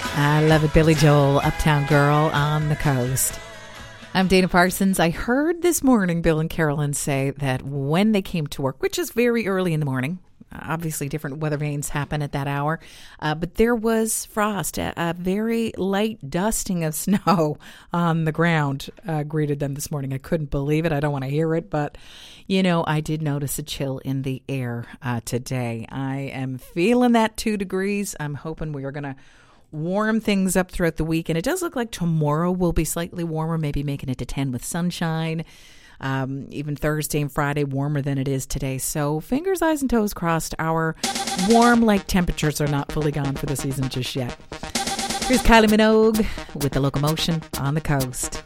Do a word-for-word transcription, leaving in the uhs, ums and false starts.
I love it, Billy Joel, Uptown Girl on the Coast. I'm Dana Parsons. I heard this morning Bill and Carolyn say that when they came to work, which is very early in the morning, obviously different weather vanes happen at that hour, uh, but there was frost, a, a very light dusting of snow on the ground uh, greeted them this morning. I couldn't believe it. I don't want to hear it, but, you know, I did notice a chill in the air uh, today. I am feeling that two degrees. I'm hoping we are going to warm things up throughout the week. And it does look like tomorrow will be slightly warmer, maybe making it to ten with sunshine. Um, even Thursday and Friday warmer than it is today. So fingers, eyes, and toes crossed. Our warm like temperatures are not fully gone for the season just yet. Here's Kylie Minogue with The Locomotion on the Coast.